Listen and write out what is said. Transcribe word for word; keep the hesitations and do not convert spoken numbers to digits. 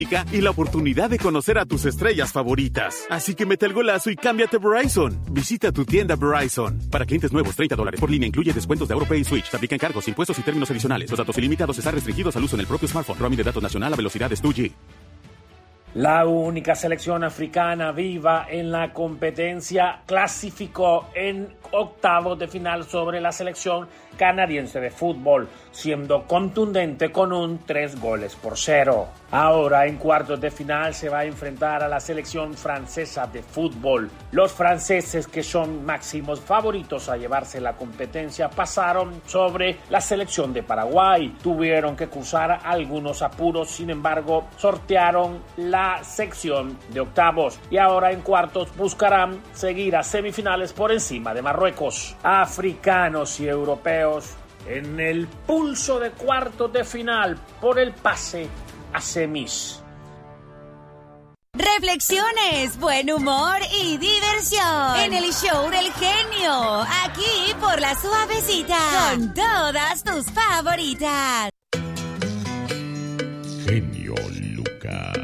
y la oportunidad de conocer a tus estrellas favoritas. Así que mete el golazo y cámbiate a Verizon. Visita tu tienda Verizon. Para clientes nuevos, treinta dólares por línea. Incluye descuentos de AuroPay y Switch. Te aplican cargos, impuestos y términos adicionales. Los datos ilimitados están restringidos al uso en el propio smartphone. Roaming de datos nacional a velocidades dos G. La única selección africana viva en la competencia clasificó en octavos de final sobre la selección canadiense de fútbol, siendo contundente con un tres goles por cero. Ahora en cuartos de final se va a enfrentar a la selección francesa de fútbol. Los franceses, que son máximos favoritos a llevarse la competencia, pasaron sobre la selección de Paraguay. Tuvieron que cruzar algunos apuros, sin embargo, sortearon la sección de octavos y ahora en cuartos buscarán seguir a semifinales por encima de Marruecos. Africanos y europeos en el pulso de cuartos de final por el pase a semis. Reflexiones, buen humor y diversión en el show del genio, aquí por La Suavecita, con todas tus favoritas. Genio